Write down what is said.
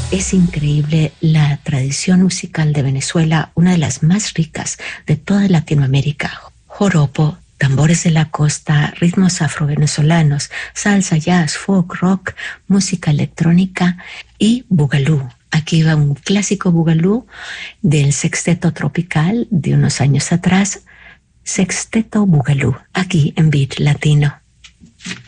Es increíble la tradición musical de Venezuela, una de las más ricas de toda Latinoamérica. Joropo, tambores de la costa, ritmos afrovenezolanos, salsa, jazz, folk, rock, música electrónica y bugalú. Aquí va un clásico bugalú del sexteto tropical de unos años atrás, Sexteto Bugalú, aquí en Beat Latino.